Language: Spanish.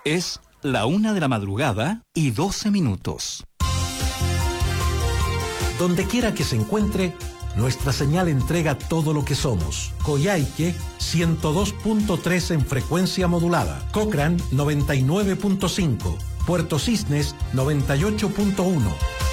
Es la 1:00 a.m. Donde quiera que se encuentre, nuestra señal entrega todo lo que somos. Coyhaique 102.3 en frecuencia modulada. Cochrane 99.5. Puerto Cisnes 98.1.